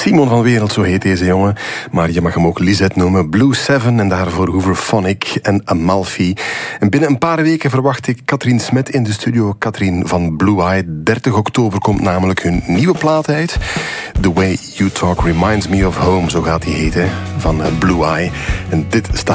Simon van Wereld, zo heet deze jongen. Maar je mag hem ook Lisette noemen. Blue Seven en daarvoor Hooverphonic en Amalfi. En binnen een paar weken verwacht ik Katrien Smet in de studio. Katrien van Blue Eye. 30 oktober komt namelijk hun nieuwe plaat uit. The Way You Talk Reminds Me of Home, zo gaat die heten. Van Blue Eye. En dit staat